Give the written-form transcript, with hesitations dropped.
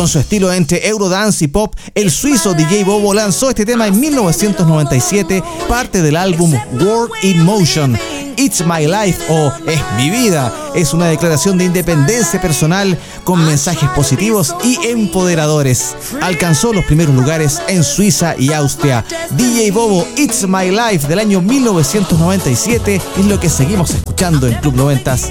Con su estilo entre Eurodance y pop, el suizo DJ Bobo lanzó este tema en 1997, parte del álbum World in Motion. It's My Life o Es Mi Vida es una declaración de independencia personal con mensajes positivos y empoderadores. Alcanzó los primeros lugares en Suiza y Austria. DJ Bobo, It's My Life del año 1997 es lo que seguimos escuchando en Club 90s.